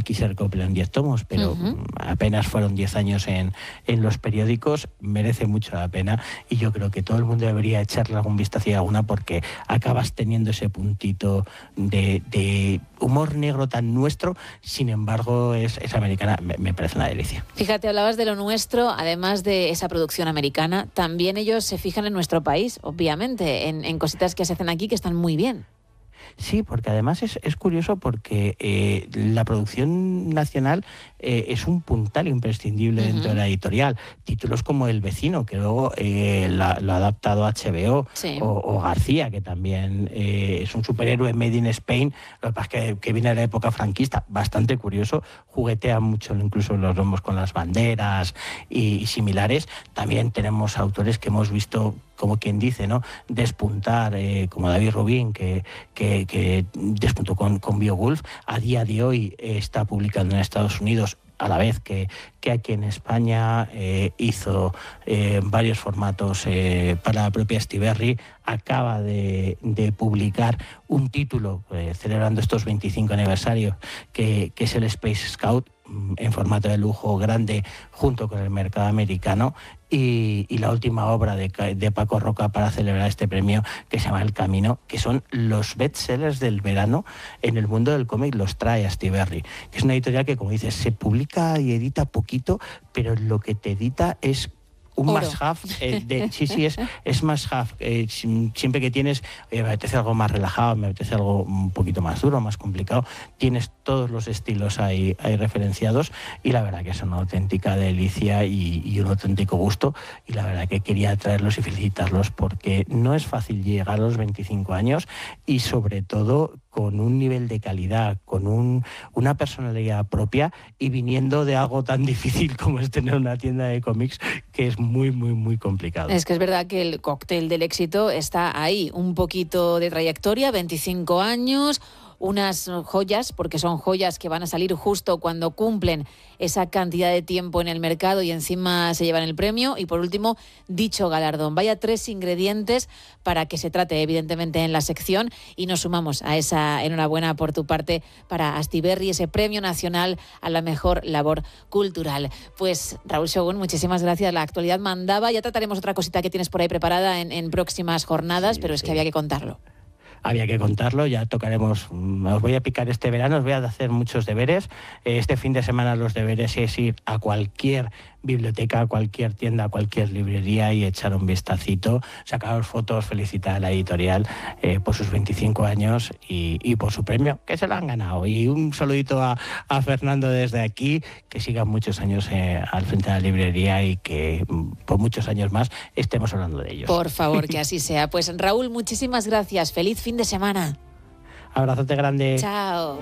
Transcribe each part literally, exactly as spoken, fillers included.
aquí se recopilan diez tomos, pero Uh-huh. apenas fueron diez años en, en los periódicos, merece mucho la pena y yo creo que todo el mundo debería echarle algún vistazo a alguna porque acabas teniendo ese puntito de, de humor negro tan nuestro, sin embargo es, es americana, me, me parece una delicia. Fíjate, hablabas de lo nuestro, además de esa producción americana, también ellos se fijan en nuestro país, obviamente, en, en cositas que se hacen aquí que están muy bien. Sí, porque además es, es curioso porque eh, la producción nacional eh, es un puntal imprescindible uh-huh. dentro de la editorial. Títulos como El vecino, que luego eh, la, lo ha adaptado H B O, sí. o, o García, que también eh, es un superhéroe made in Spain, lo que pasa es que, que viene de la época franquista, bastante curioso, juguetea mucho incluso los lomos con las banderas y, y similares. También tenemos autores que hemos visto, como quien dice, ¿no?, despuntar, eh, como David Rubin, que, que, que despuntó con, con Beowulf. A día de hoy eh, está publicando en Estados Unidos, a la vez que, que aquí en España eh, hizo eh, varios formatos eh, para la propia Astiberri. Acaba de, de publicar un título eh, celebrando estos veinticinco aniversarios, que, que es el Space Scout, en formato de lujo grande, junto con el mercado americano. Y, y la última obra de, de Paco Roca para celebrar este premio, que se llama El Camino, que son los bestsellers del verano en el mundo del cómic, los trae Astiberri, que es una editorial que, como dices, se publica y edita poquito, pero lo que te edita es un Oro. must-have, eh, de, sí, sí, es, es must-have. Eh, siempre que tienes, eh, me apetece algo más relajado, me apetece algo un poquito más duro, más complicado, tienes todos los estilos ahí, ahí referenciados, y la verdad que es una auténtica delicia y, y un auténtico gusto, y la verdad que quería traerlos y felicitarlos porque no es fácil llegar a los veinticinco años y sobre todo con un nivel de calidad, con un, una personalidad propia y viniendo de algo tan difícil como es tener una tienda de cómics, que es muy, muy, muy complicado. Es que es verdad que el cóctel del éxito está ahí, un poquito de trayectoria, veinticinco años, unas joyas, porque son joyas que van a salir justo cuando cumplen esa cantidad de tiempo en el mercado y encima se llevan el premio. Y por último, dicho galardón. Vaya tres ingredientes para que se trate, evidentemente, en la sección, y nos sumamos a esa enhorabuena por tu parte para Astiberri, ese premio nacional a la mejor labor cultural. Pues Raúl Shogun, muchísimas gracias. La actualidad mandaba. Ya trataremos otra cosita que tienes por ahí preparada en, en próximas jornadas, sí, pero es sí. que había que contarlo. Había que contarlo, ya tocaremos, os voy a picar este verano, os voy a hacer muchos deberes. Este fin de semana los deberes es ir a cualquier biblioteca, a cualquier tienda, a cualquier librería y echar un vistacito, sacaros fotos, felicitar a la editorial eh, por sus veinticinco años y, y por su premio, que se lo han ganado. Y un saludito a, a Fernando desde aquí, que siga muchos años eh, al frente de la librería y que por muchos años más estemos hablando de ellos. Por favor, que así sea. Pues Raúl, muchísimas gracias. Feliz fin de semana. Abrazote grande. Chao.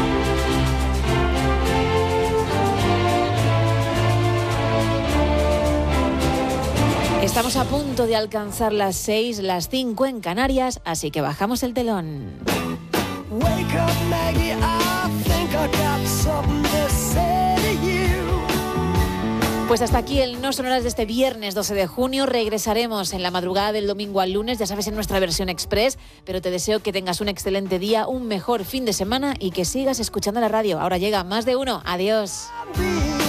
Estamos a punto de alcanzar las seis, las cinco en Canarias, así que bajamos el telón. Wake up, Maggie, I think I got something to say to you. Pues hasta aquí el No Sonoras de este viernes doce de junio. Regresaremos en la madrugada del domingo al lunes, ya sabes, en nuestra versión express, pero te deseo que tengas un excelente día, un mejor fin de semana y que sigas escuchando la radio. Ahora llega Más de Uno. Adiós.